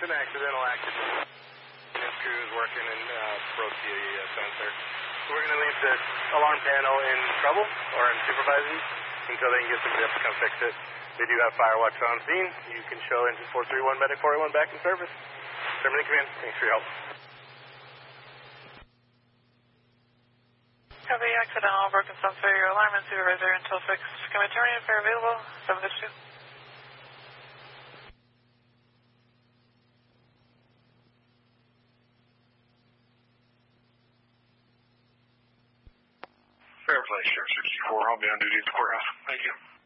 It's an accidental accident. The screw is working and broke the sensor. So we're going to leave the alarm panel in trouble or in supervising until they can get somebody up to come fix it. They do have fire watch on scene. You can show engine 431 medic 481 back in service. Terminating command. Thanks for your help. Copy, accidental broken sensor. Your alarm and supervisor until fixed. Can we terminate if they're available? 7-2. Fair play, Sheriff 64. I'll be on duty at the courthouse. Thank you.